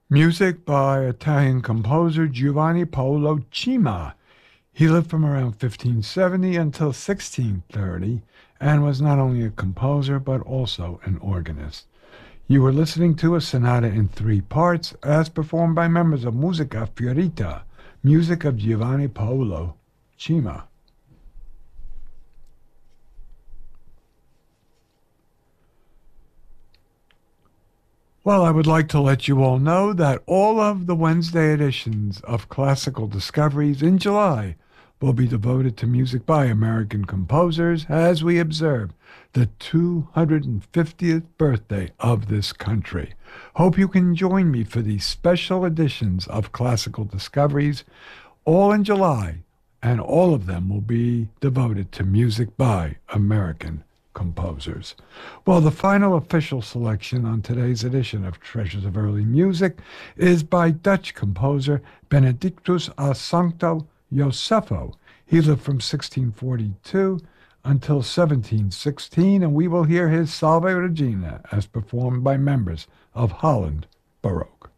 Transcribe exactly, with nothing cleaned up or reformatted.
Music by Italian composer Giovanni Paolo Cima. He lived from around fifteen seventy until sixteen thirty and was not only a composer but also an organist. You were listening to a sonata in three parts as performed by members of Musica Fiorita, music of Giovanni Paolo Cima. Well, I would like to let you all know that all of the Wednesday editions of Classical Discoveries in July will be devoted to music by American composers as we observe the two hundred fiftieth birthday of this country. Hope you can join me for these special editions of Classical Discoveries, all in July, and all of them will be devoted to music by American composers. Well, the final official selection on today's edition of Treasures of Early Music is by Dutch composer Benedictus a Sancto Josepho. He lived from sixteen forty-two until seventeen sixteen, and we will hear his Salve Regina as performed by members of Holland Baroque.